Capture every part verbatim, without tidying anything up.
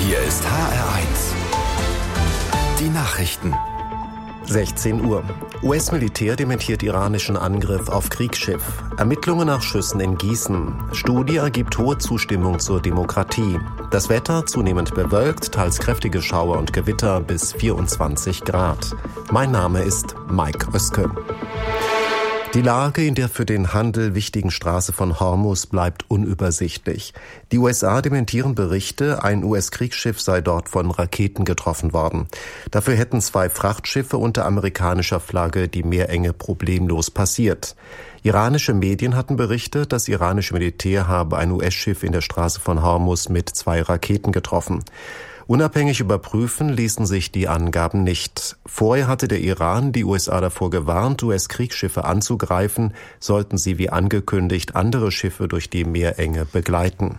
Hier ist H R eins. Die Nachrichten. sechzehn Uhr. U S-Militär dementiert iranischen Angriff auf Kriegsschiff. Ermittlungen nach Schüssen in Gießen. Studie ergibt hohe Zustimmung zur Demokratie. Das Wetter zunehmend bewölkt, teils kräftige Schauer und Gewitter bis vierundzwanzig Grad. Mein Name ist Mike Oeske. Die Lage in der für den Handel wichtigen Straße von Hormuz bleibt unübersichtlich. Die U S A dementieren Berichte, ein U S-Kriegsschiff sei dort von Raketen getroffen worden. Dafür hätten zwei Frachtschiffe unter amerikanischer Flagge die Meerenge problemlos passiert. Iranische Medien hatten berichtet, das iranische Militär habe ein U S-Schiff in der Straße von Hormuz mit zwei Raketen getroffen. Unabhängig überprüfen ließen sich die Angaben nicht. Vorher hatte der Iran die U S A davor gewarnt, U S-Kriegsschiffe anzugreifen, sollten sie wie angekündigt andere Schiffe durch die Meerenge begleiten.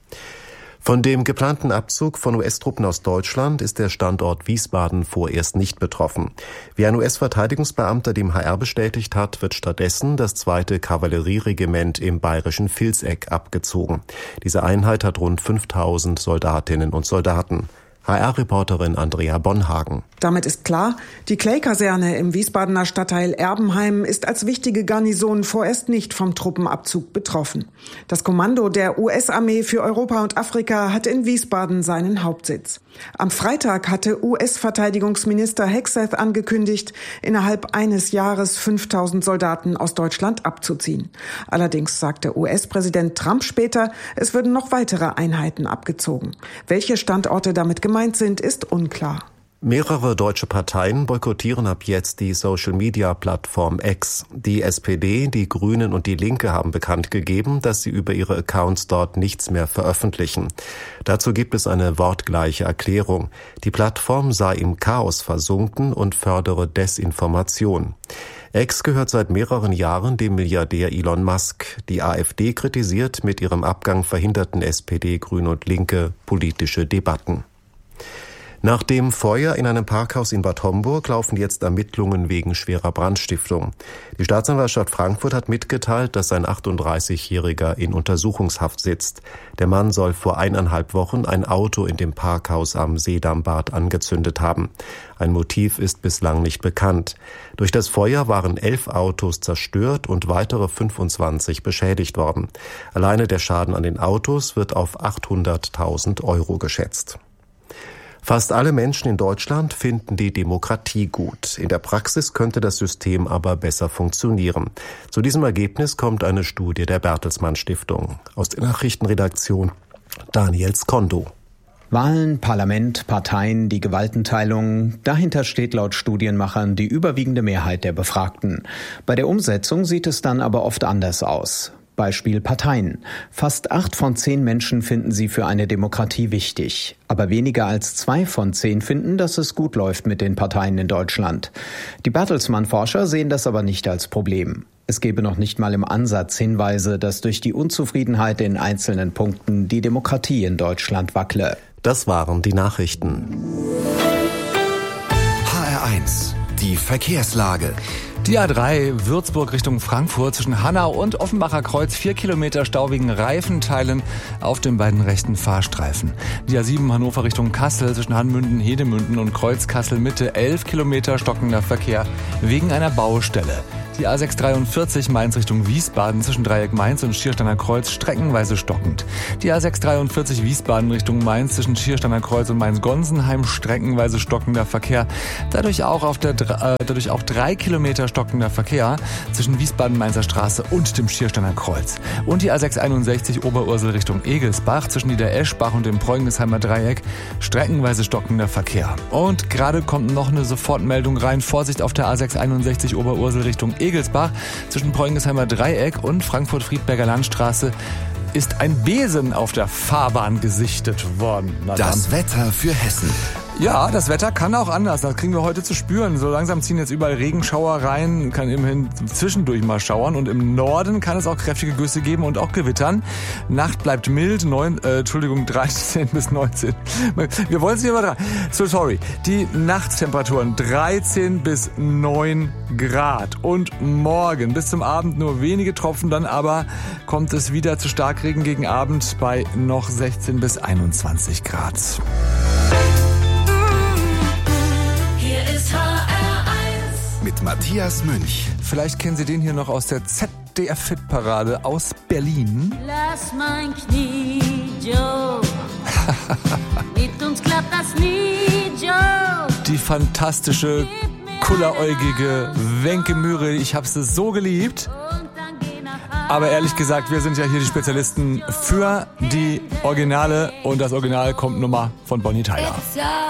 Von dem geplanten Abzug von U S-Truppen aus Deutschland ist der Standort Wiesbaden vorerst nicht betroffen. Wie ein U S-Verteidigungsbeamter dem H R bestätigt hat, wird stattdessen das zweite Kavallerieregiment im bayerischen Vilseck abgezogen. Diese Einheit hat rund fünftausend Soldatinnen und Soldaten. H R-Reporterin Andrea Bonhagen. Damit ist klar, die Clay-Kaserne im Wiesbadener Stadtteil Erbenheim ist als wichtige Garnison vorerst nicht vom Truppenabzug betroffen. Das Kommando der U S-Armee für Europa und Afrika hat in Wiesbaden seinen Hauptsitz. Am Freitag hatte U S-Verteidigungsminister Hegseth angekündigt, innerhalb eines Jahres fünftausend Soldaten aus Deutschland abzuziehen. Allerdings sagte U S-Präsident Trump später, es würden noch weitere Einheiten abgezogen. Welche Standorte damit gemeint sind, ist unklar. Mehrere deutsche Parteien boykottieren ab jetzt die Social-Media-Plattform X. Die S P D, die Grünen und die Linke haben bekannt gegeben, dass sie über ihre Accounts dort nichts mehr veröffentlichen. Dazu gibt es eine wortgleiche Erklärung. Die Plattform sei im Chaos versunken und fördere Desinformation. X gehört seit mehreren Jahren dem Milliardär Elon Musk. Die AfD kritisiert mit ihrem Abgang verhinderten S P D, Grüne und Linke politische Debatten. Nach dem Feuer in einem Parkhaus in Bad Homburg laufen jetzt Ermittlungen wegen schwerer Brandstiftung. Die Staatsanwaltschaft Frankfurt hat mitgeteilt, dass ein achtunddreißigjähriger in Untersuchungshaft sitzt. Der Mann soll vor eineinhalb Wochen ein Auto in dem Parkhaus am Seedambad angezündet haben. Ein Motiv ist bislang nicht bekannt. Durch das Feuer waren elf Autos zerstört und weitere fünfundzwanzig beschädigt worden. Alleine der Schaden an den Autos wird auf achthunderttausend Euro geschätzt. Fast alle Menschen in Deutschland finden die Demokratie gut. In der Praxis könnte das System aber besser funktionieren. Zu diesem Ergebnis kommt eine Studie der Bertelsmann Stiftung. Aus der Nachrichtenredaktion Daniel Skondo. Wahlen, Parlament, Parteien, die Gewaltenteilung, dahinter steht laut Studienmachern die überwiegende Mehrheit der Befragten. Bei der Umsetzung sieht es dann aber oft anders aus. Beispiel Parteien. Fast acht von zehn Menschen finden sie für eine Demokratie wichtig. Aber weniger als zwei von zehn finden, dass es gut läuft mit den Parteien in Deutschland. Die Bertelsmann-Forscher sehen das aber nicht als Problem. Es gebe noch nicht mal im Ansatz Hinweise, dass durch die Unzufriedenheit in einzelnen Punkten die Demokratie in Deutschland wackle. Das waren die Nachrichten. H R eins. Die Verkehrslage. Die A drei Würzburg Richtung Frankfurt zwischen Hanau und Offenbacher Kreuz vier Kilometer Stau wegen Reifenteilen auf den beiden rechten Fahrstreifen. Die A sieben Hannover Richtung Kassel zwischen Hanmünden, Hedemünden und Kreuz Kassel Mitte elf Kilometer stockender Verkehr wegen einer Baustelle. Die A sechs dreiundvierzig Mainz Richtung Wiesbaden zwischen Dreieck Mainz und Schiersteiner Kreuz streckenweise stockend. Die A sechs dreiundvierzig Wiesbaden Richtung Mainz zwischen Schiersteiner Kreuz und Mainz-Gonsenheim streckenweise stockender Verkehr. Dadurch auch auf der äh, dadurch auch drei Kilometer stockender Verkehr zwischen Wiesbaden-Mainzer Straße und dem Schiersteiner Kreuz. Und die A sechs einundsechzig Oberursel Richtung Egelsbach zwischen Nieder-Eschbach und dem Preungensheimer Dreieck streckenweise stockender Verkehr. Und gerade kommt noch eine Sofortmeldung rein. Vorsicht auf der A sechs einundsechzig Oberursel Richtung Egelsbach zwischen Preungensheimer Dreieck und Frankfurt-Friedberger Landstraße ist ein Besen auf der Fahrbahn gesichtet worden. Das Wetter für Hessen. Ja, das Wetter kann auch anders. Das kriegen wir heute zu spüren. So langsam ziehen jetzt überall Regenschauer rein, kann immerhin zwischendurch mal schauern. Und im Norden kann es auch kräftige Güsse geben und auch gewittern. Nacht bleibt mild, neun, äh, Entschuldigung, dreizehn bis neunzehn. Wir wollen es nicht übertragen. So sorry. Die Nachttemperaturen dreizehn bis neun Grad. Und morgen bis zum Abend nur wenige Tropfen, dann aber kommt es wieder zu Starkregen gegen Abend bei noch sechzehn bis einundzwanzig Grad. Mit Matthias Münch. Vielleicht kennen Sie den hier noch aus der Z D F-Fit-Parade aus Berlin. Lass mein Knie, Joe. Mit uns klappt das nie, Joe. Die fantastische, kulleräugige Wenke Mühre. Ich habe sie so geliebt. Aber ehrlich gesagt, wir sind ja hier die Spezialisten für die Originale. Und das Original kommt nun mal von Bonnie Tyler.